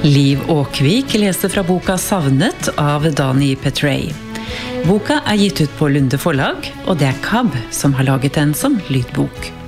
Liv Åkvik leser fra boka Savnet av Dani Petrey. Boka gitt ut på Lunde forlag, og det KAB som har laget den som lydbok.